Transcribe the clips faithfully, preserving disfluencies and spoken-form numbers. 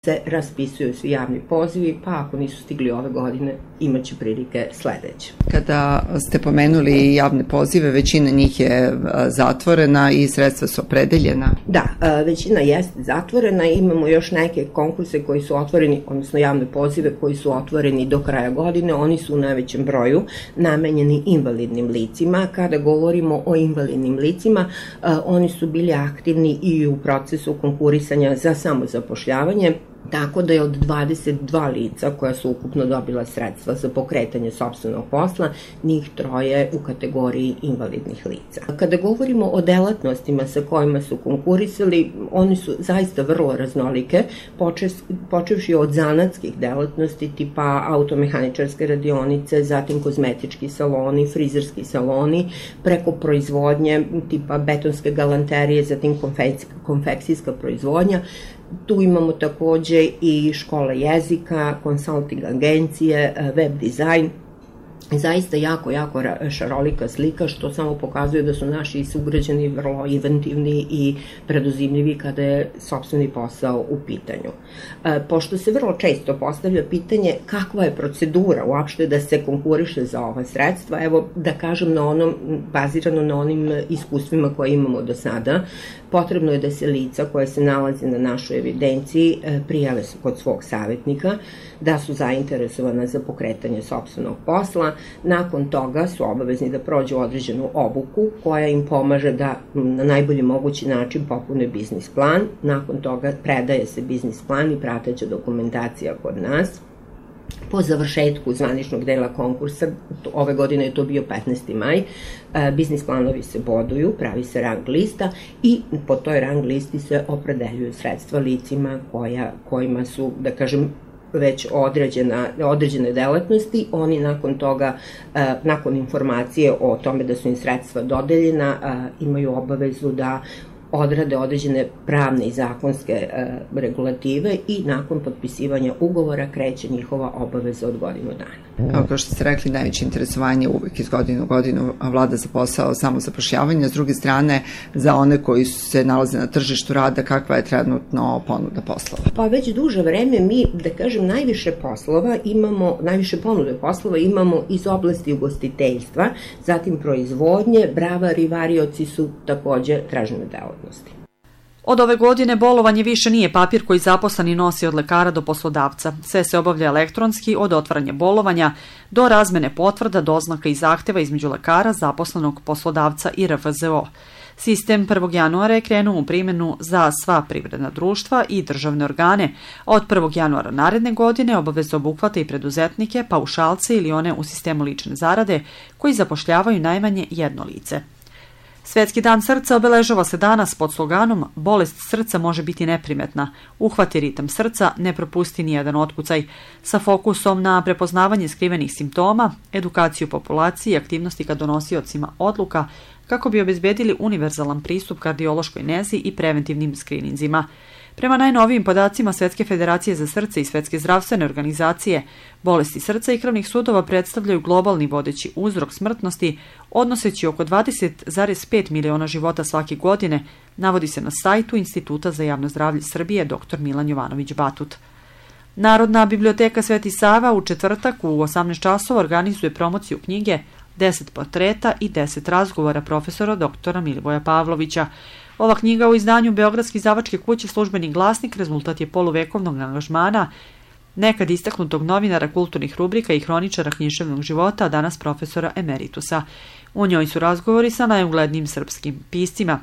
se raspisuju svi javni pozivi, pa ako nisu stigli ove godine, imaće prilike sledeće. Kada ste pomenuli javne pozive, većina njih je zatvorena i sredstva su opredeljena? Da, većina jeste zatvorena, imamo još neke konkurse koji su otvoreni, odnosno javne pozive koji su otvoreni do kraja godine, oni su u najvećem broju namenjeni invalidnim licima. Kada govorimo o invalidnim licima, oni su bili aktivni i u procesu konkurisanja za samozapošljavanje, tako da je od dvadeset dva lica koja su ukupno dobila sredstva za pokretanje sopstvenog posla, njih troje u kategoriji invalidnih lica. Kada govorimo o delatnostima sa kojima su konkurisali, oni su zaista vrlo raznolike, počevši od zanatskih delatnosti tipa automehaničarske radionice, zatim kozmetički saloni, frizerski saloni, preko proizvodnje tipa betonske galanterije, zatim konfekcijska proizvodnja. Tu imamo takođe i škole jezika, konsulting agencije, web dizajn. Zaista jako, jako šarolika slika, što samo pokazuje da su naši sugrađani vrlo inventivni i preduzimljivi kada je sopstveni posao u pitanju. Pošto se vrlo često postavlja pitanje kakva je procedura uopšte da se konkuriše za ova sredstva, evo da kažem na onom, bazirano na onim iskustvima koje imamo do sada, potrebno je da se lica koje se nalaze na našoj evidenciji prijave kod svog savjetnika, da su zainteresovana za pokretanje sopstvenog posla. Nakon toga su obavezni da prođu određenu obuku koja im pomaže da na najbolji mogući način popune biznis plan. Nakon toga predaje se biznis plan i prateća dokumentacija kod nas. Po završetku zvaničnog dela konkursa, ove godine je to bio petnaesti maj, biznis planovi se boduju, pravi se rang lista i po toj rang listi se opredeljuju sredstva licima koja, kojima su, da kažem, već određena, određene delatnosti. Oni nakon toga, nakon informacije o tome da su im sredstva dodeljena, imaju obavezu da odrade određene pravne i zakonske e, regulative i nakon potpisivanja ugovora kreće njihova obaveza od godinu dana. Evo, kao što ste rekli, najveće interesovanje uvek iz godine u godinu vlada za posao samozapošljavanja. S druge strane, za one koji se nalaze na tržištu rada, kakva je trenutno ponuda poslova? Pa već duže vreme mi, da kažem, najviše poslova imamo, najviše ponude poslova imamo iz oblasti ugostiteljstva, zatim proizvodnje, bravari i varioci su takođe tražene delatnosti. Od ove godine bolovanje više nije papir koji zaposleni nosi od lekara do poslodavca. Sve se obavlja elektronski od otvaranja bolovanja do razmene potvrda, doznaka i zahteva između lekara, zaposlenog, poslodavca i R F Z O. Sistem prvog januara je krenuo u primjenu za sva privredna društva i državne organe, a od prvog januara naredne godine obavezno obuhvata i preduzetnike, paušalce ili one u sistemu lične zarade koji zapošljavaju najmanje jedno lice. Svetski dan srca obeležava se danas pod sloganom "Bolest srca može biti neprimetna, uhvati ritam srca, ne propusti ni jedan otkucaj", sa fokusom na prepoznavanje skrivenih simptoma, edukaciju populacije i aktivnosti ka donosiocima odluka kako bi obezbedili univerzalan pristup kardiološkoj nezi i preventivnim skrininzima. Prema najnovijim podacima Svetske federacije za srce i Svetske zdravstvene organizacije, bolesti srca i krvnih sudova predstavljaju globalni vodeći uzrok smrtnosti, odnoseći oko dvadeset zarez pet miliona života svake godine, navodi se na sajtu Instituta za javno zdravlje Srbije dr Milan Jovanović Batut. Narodna biblioteka Sveti Sava u četvrtak u osamnaest časova organizuje promociju knjige deset portreta i deset razgovora profesora doktora Milivoja Pavlovića. Ova knjiga u izdanju Beogradske izdavačke kuće Službeni glasnik rezultat je poluvekovnog angažmana nekad istaknutog novinara kulturnih rubrika i hroničara književnog života, a danas profesora emeritusa. U njoj su razgovori sa najuglednijim srpskim piscima,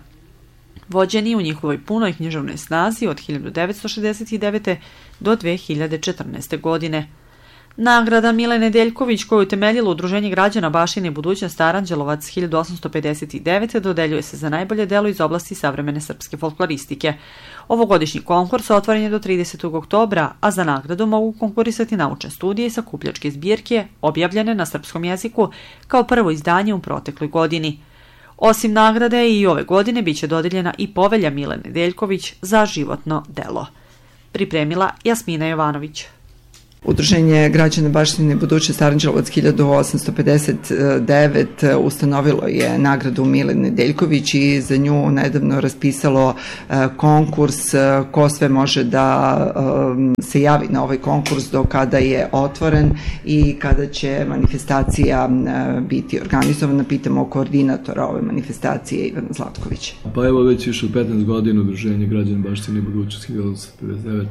vođeni u njihovoj punoj književnoj snazi od hiljadu devetsto šezdeset devete. do dve hiljade četrnaeste. godine. Nagrada Mile Nedeljković, koju je utemeljilo Udruženje građana Baština i budućnost Aranđelovac hiljadu osamsto pedeset devete. dodeljuje se za najbolje delo iz oblasti savremene srpske folkloristike. Ovogodišnji konkurs otvoren je do tridesetog oktobra, a za nagradu mogu konkurisati naučne studije i sakupljačke zbirke objavljene na srpskom jeziku kao prvo izdanje u protekloj godini. Osim nagrade i ove godine biće dodeljena i povelja Mile Nedeljković za životno delo. Pripremila Jasmina Jovanović. Udruženje građana baštine budućnost Aranđelovac hiljadu osamsto pedeset devet ustanovilo je nagradu Mile Nedeljković i za nju nedavno raspisalo konkurs ko sve može da se javi na ovaj konkurs, do kada je otvoren i kada će manifestacija biti organizovana. Pitamo koordinatora ove manifestacije Ivana Zlatkovića. Pa evo već više od petnaest godina Udruženje građana baštine budućnost hiljadu osamsto pedeset devet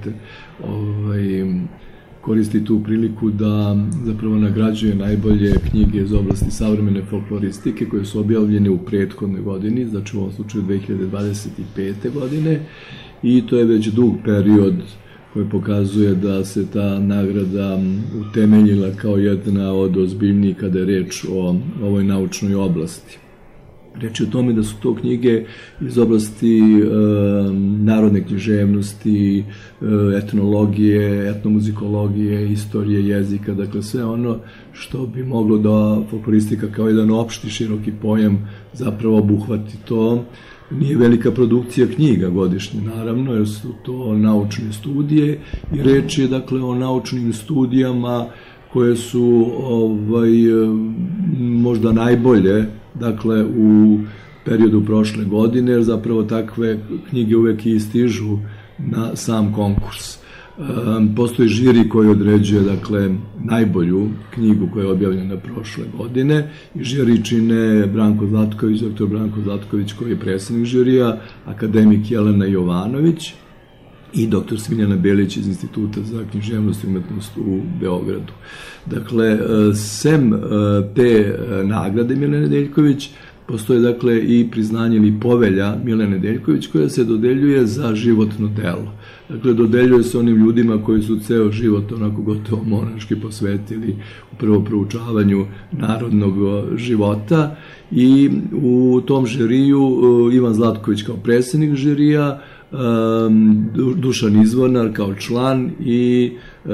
ovaj, koristi tu priliku da zapravo nagrađuje najbolje knjige iz oblasti savremene folkloristike koje su objavljene u prethodnoj godini, znači u ovom slučaju dve hiljade dvadeset pete. godine, i to je već dug period koji pokazuje da se ta nagrada utemeljila kao jedna od ozbiljnijih kada je reč o ovoj naučnoj oblasti. Reč je o tome da su to knjige iz oblasti e, narodne književnosti, e, etnologije, etnomuzikologije, istorije jezika, dakle sve ono što bi moglo da folkloristika kao jedan opšti, široki pojam zapravo obuhvati to. Nije velika produkcija knjiga godišnje, naravno, jer su to naučne studije i reč je dakle o naučnim studijama koje su ovaj, možda najbolje dakle u periodu prošle godine, jer zapravo takve knjige uvek i stižu na sam konkurs. Postoji žiri koji određuje dakle najbolju knjigu koja je objavljena prošle godine i žiri čine Branko Zlatković, doktor Branko Zlatković koji je predsednik žirija, akademik Jelena Jovanović i doktor Smiljana Belić iz Instituta za književnost i umetnost u Beogradu. Dakle, sem te nagrade Milene Nedeljković, postoje dakle i priznanje ili povelja Milene Nedeljković koja se dodeljuje za životno delo. Dakle, dodeljuje se onim ljudima koji su ceo život onako gotovo monaški posvetili upravo proučavanju narodnog života i u tom žiriju Ivan Zlatković kao predsednik žirija, Dušan Izvornar kao član i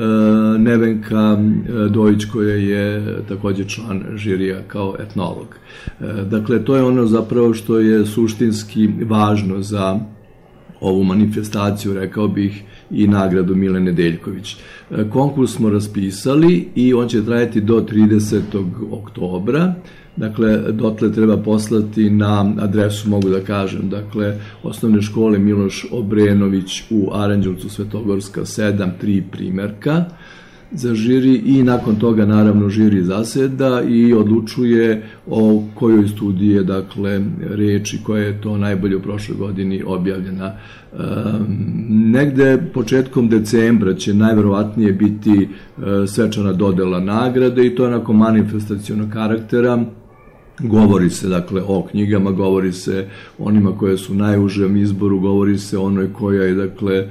Nevenka Dojić koja je takođe član žirija kao etnolog. Dakle, to je ono zapravo što je suštinski važno za ovu manifestaciju, rekao bih, i nagradu Milene Nedeljković. Konkurs smo raspisali i on će trajati do tridesetog oktobra. Dakle, dotle treba poslati na adresu, mogu da kažem, dakle, osnovne škole Miloš Obrenović u Aranđelovcu, Svetogorska sedam, tri primerka za žiri i nakon toga naravno žiri zaseda i odlučuje o kojoj studiji je dakle reč i koja je to najbolje u prošloj godini objavljena. E, negde početkom decembra će najverovatnije biti e, svečana dodela nagrade i to je onako manifestacionog karaktera. Govori se dakle o knjigama, govori se o onima koje su najužem izboru, govori se o onoj koja je dakle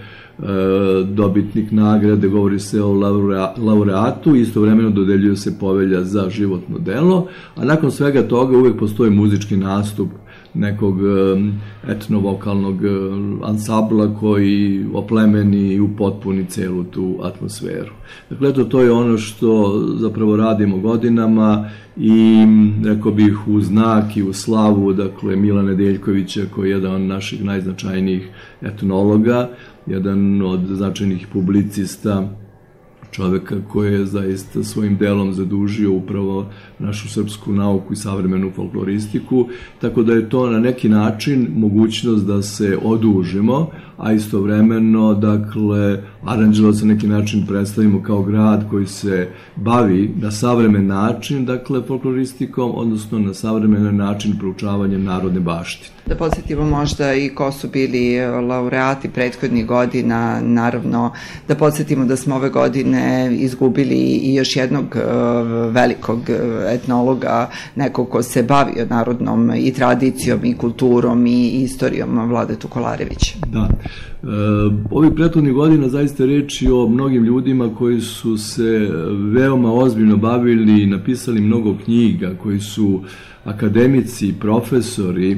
dobitnik nagrade, govori se o laureatu, istovremeno dodeljuje se povelja za životno delo, a nakon svega toga uvek postoji muzički nastup nekog etnovokalnog ansambla koji oplemeni i upotpuni celu tu atmosferu. Dakle, eto, to je ono što zapravo radimo godinama i rekao bih u znak i u slavu dakle Milana Nedeljkovića koji je jedan od naših najznačajnijih etnologa, jedan od značajnih publicista, čoveka koji je zaista svojim delom zadužio upravo našu srpsku nauku i savremenu folkloristiku, tako da je to na neki način mogućnost da se odužimo, a istovremeno, dakle, Aranđelovac na neki način predstavimo kao grad koji se bavi na savremen način, dakle, folkloristikom, odnosno na savremen način proučavanjem narodne baštine. Da podsjetimo možda i ko su bili laureati prethodnih godina, naravno da podsjetimo da smo ove godine izgubili i još jednog velikog etnologa, nekog ko se bavio narodnom i tradicijom i kulturom i istorijom, Vladetu Kolarević. Da. E, ovih prethodnih godina zaista reči o mnogim ljudima koji su se veoma ozbiljno bavili i napisali mnogo knjiga, koji su akademici, profesori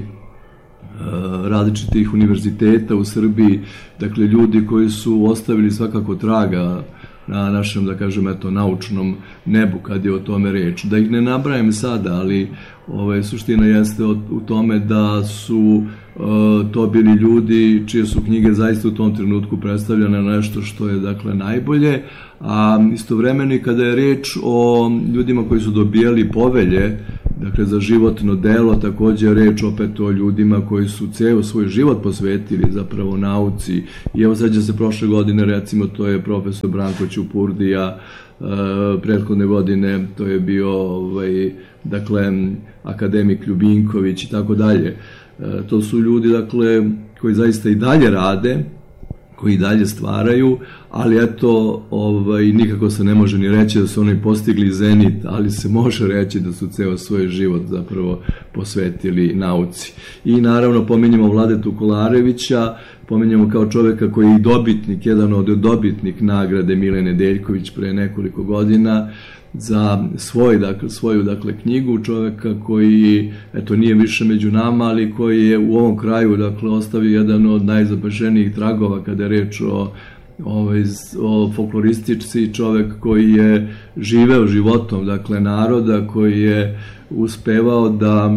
različitih univerziteta u Srbiji, dakle ljudi koji su ostavili svakako traga na našem, da kažem, eto, naučnom nebu kad je o tome reč. Da ih ne nabrajam sada, ali ovaj, suština jeste u tome da su to bili ljudi čije su knjige zaista u tom trenutku predstavljene nešto što je, dakle, najbolje, a istovremeno i kada je reč o ljudima koji su dobijali povelje, dakle, za životno delo, takođe je reč opet o ljudima koji su ceo svoj život posvetili zapravo nauci. I evo seća se prošle godine, recimo, to je profesor Branko Ćupurdija, prethodne godine to je bio, ovaj, dakle, akademik Ljubinković i tako dalje. To su ljudi, dakle, koji zaista i dalje rade, koji i dalje stvaraju, ali eto, ovaj, nikako se ne može ni reći da su oni postigli zenit, ali se može reći da su ceo svoj život zapravo posvetili nauci. I naravno pominjemo Vladetu Kolarevića, pominjemo kao čoveka koji je i dobitnik, jedan od dobitnik nagrade Mile Nedeljković pre nekoliko godina, za svoj, dakle, svoju dakle, knjigu, čoveka koji, eto, nije više među nama, ali koji je u ovom kraju, dakle, ostavio jedan od najzapaženijih tragova kada je reč o, o, o folkloristici, čovek koji je živeo životom, dakle, naroda, koji je uspevao da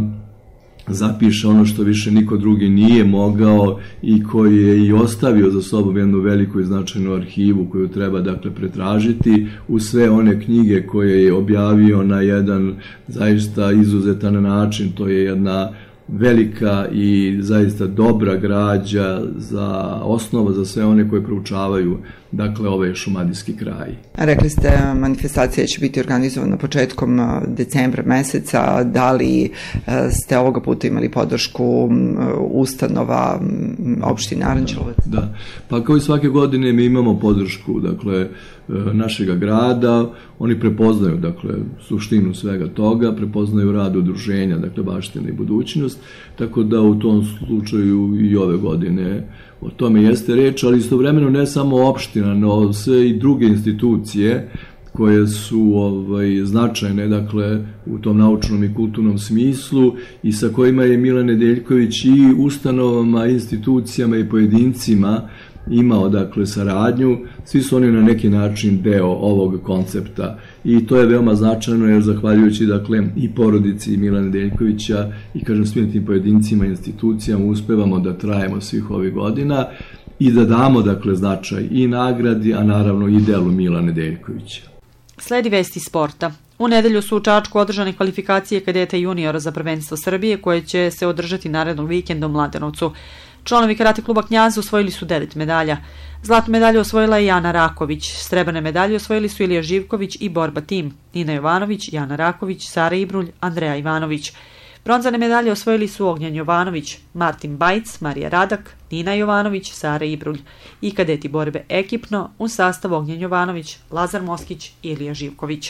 zapiše ono što više niko drugi nije mogao i koji je i ostavio za sobom jednu veliku i značajnu arhivu koju treba, dakle, pretražiti u sve one knjige koje je objavio na jedan zaista izuzetan način. To je jedna velika i zaista dobra građa za osnova za sve one koje proučavaju, dakle, ovaj šumadijski kraj. Rekli ste, manifestacija će biti organizovana početkom decembra meseca. Da li ste ovoga puta imali podršku ustanova opštine Aranđelovac? Da, pa kao i svake godine mi imamo podršku, dakle, našega grada. Oni prepoznaju, dakle, suštinu svega toga, prepoznaju rad udruženja, dakle, Baština i budućnost, tako da u tom slučaju i ove godine o tome jeste reč, ali istovremeno ne samo opština, no sve i druge institucije koje su, ovaj, značajne, dakle, u tom naučnom i kulturnom smislu i sa kojima je Mile Nedeljković i ustanovama, institucijama i pojedincima imao, dakle, saradnju. Svi su oni na neki način deo ovog koncepta i to je veoma značajno, jer zahvaljujući, dakle, i porodici Mila Nedeljkovića i, kažem, svim tim pojedincima i institucijama uspevamo da trajemo svih ovih godina i da damo, dakle, značaj i nagradi, a naravno i delu Mila Nedeljkovića. Sledi vesti sporta. U nedelju su u Čačku održane kvalifikacije kadeta i juniora za prvenstvo Srbije, koje će se održati narednog vikenda u Mladenovcu. Članovi karate kluba Knjaz osvojili su devet medalja. Zlatnu medalju osvojila je Jana Raković. Srebrne medalje osvojili su Ilija Živković i Borba Tim, Nina Jovanović, Jana Raković, Sara Ibrulj, Andreja Ivanović. Bronzane medalje osvojili su Ognjan Jovanović, Martin Bajc, Marija Radak, Nina Jovanović, Sara Ibrulj i kadeti borbe ekipno u sastavu Ognjan Jovanović, Lazar Moskić i Ilija Živković.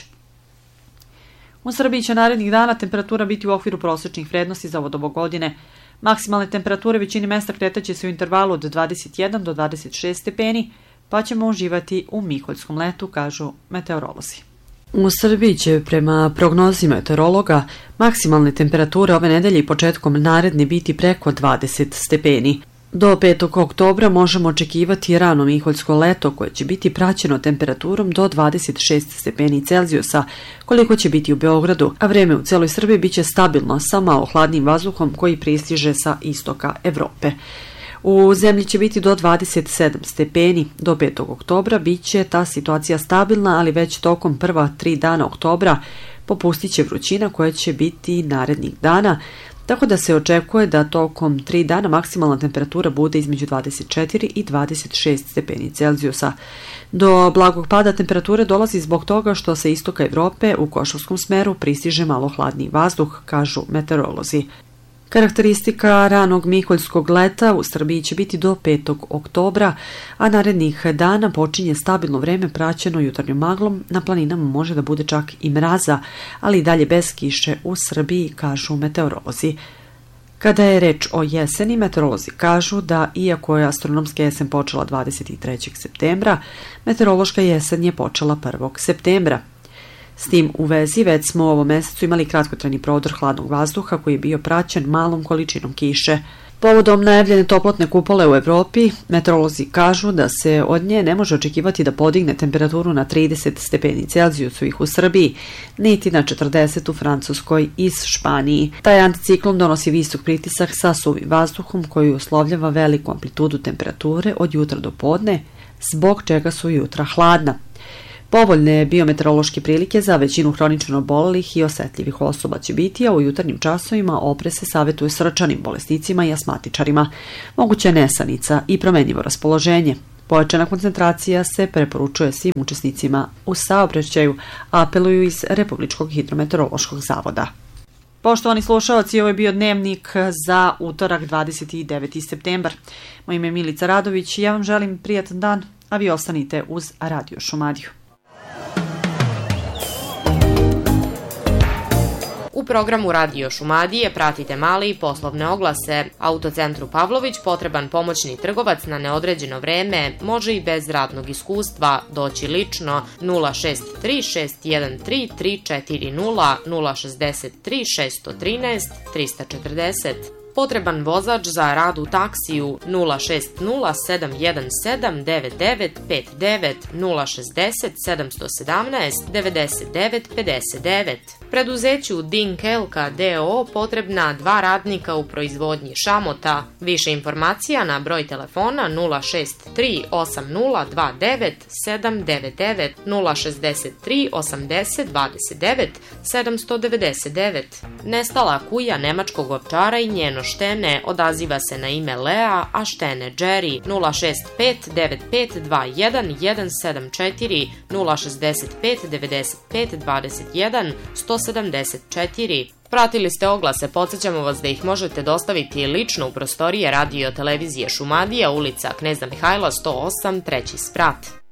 U Srbiji će narednih dana temperatura biti u okviru prosečnih vrednosti za ovo doba godine. Maksimalne temperature većini mesta kretaće se u intervalu od dvadeset jedan do dvadeset šest stepeni, pa ćemo uživati u Miholjskom letu, kažu meteorolozi. U Srbiji će, prema prognozi meteorologa, maksimalne temperature ove nedelje i početkom naredne biti preko dvadeset stepeni. Do petog oktobra možemo očekivati rano miholjsko leto koje će biti praćeno temperaturom do dvadeset šest stepeni Celzijusa, koliko će biti u Beogradu, a vreme u celoj Srbiji biće stabilno sa malo hladnim vazduhom koji pristiže sa istoka Evrope. U zemlji će biti do dvadeset sedam stepeni. Do petog oktobra biće ta situacija stabilna, ali već tokom prva tri dana oktobra popustit će vrućina koja će biti narednih dana, tako da se očekuje da tokom tri dana maksimalna temperatura bude između dvadeset četiri i dvadeset šest stepeni Celzijusa. Do blagog pada temperature dolazi zbog toga što se istoka Evrope u košavskom smeru pristiže malo hladniji vazduh, kažu meteorolozi. Karakteristika ranog miholjskog leta u Srbiji će biti do petog oktobra, a narednih dana počinje stabilno vreme praćeno jutarnjom maglom, na planinama može da bude čak i mraza, ali i dalje bez kiše u Srbiji, kažu meteorolozi. Kada je reč o jeseni, meteorolozi kažu da, iako je astronomska jesen počela dvadeset trećeg septembra, meteorološka jesen je počela prvog septembra. S tim u vezi već smo u ovom mesecu imali kratkotrajni prodor hladnog vazduha koji je bio praćen malom količinom kiše. Povodom najavljene toplotne kupole u Evropi, meteorolozi kažu da se od nje ne može očekivati da podigne temperaturu na trideset stepeni Celzijusovih u Srbiji, niti na četrdeset u Francuskoj i Španiji. Taj anticiklon donosi visok pritisak sa suvim vazduhom koji uslovljava veliku amplitudu temperature od jutra do podne, zbog čega su jutra hladna. Povoljne biometeorološke prilike za većinu hronično obolelih i osetljivih osoba će biti, a u jutarnjim časovima opre se savjetuje srčanim bolesnicima i asmatičarima. Moguća je nesanica i promenjivo raspoloženje. Pojačana koncentracija se preporučuje svim učesnicima u saobraćaju, apeluju iz Republičkog hidrometeorološkog zavoda. Poštovani slušalci, ovo je bio dnevnik za utorak dvadeset deveti septembar. Moje ime je Milica Radović i ja vam želim prijatan dan, a vi ostanite uz Radio Šumadiju. U programu Radio Šumadije pratite male i poslovne oglase. Autocentru Pavlović potreban pomoćni trgovac na neodređeno vreme, može i bez radnog iskustva, doći lično nula šest tri šest jedan tri tri četiri nula nula šest tri šest jedan tri tri četiri nula. Potreban vozač za rad u taksiju nula šest nula sedam jedan sedam devet devet pet devet nula šest nula sedam jedan sedam devet devet pet devet. Preduzeću Dinkelka d o o potrebna dva radnika u proizvodnji šamota. Više informacija na broj telefona nula šest tri osam nula dva devet sedam devet devet nula šest tri osamdeset dvadeset devet sedamsto devedeset devet. Nestala kuja nemačkog ovčara i njeno štene odaziva se na ime Lea, a štene Jerry nula šest pet devet pet dva jedan jedan sedam četiri nula šest pet devedeset pet dvadeset jedan sto sedamdeset četiri. Pratili ste oglase, podsjećamo vas da ih možete dostaviti lično u prostorije Radio Televizije Šumadija, ulica Kneza Mihajla sto osam, treći sprat.